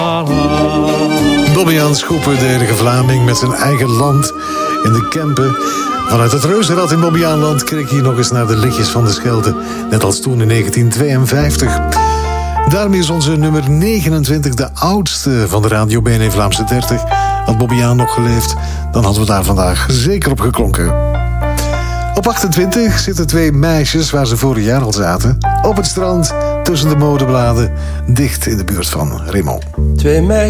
Bobbejaans Schoepen, de enige Vlaming met zijn eigen land in de Kempen. Vanuit het Reuzenrad in Bobbejaanland keek hier nog eens naar de lichtjes van de Schelde. Net als toen in 1952. Daarmee is onze nummer 29 de oudste van de Radio BNN Vlaamse 30. Had Bobbejaan nog geleefd, dan hadden we daar vandaag zeker op geklonken. Op 28 zitten twee meisjes waar ze vorig jaar al zaten. Op het strand, tussen de modebladen, dicht in de buurt van Raymond. Twee meisjes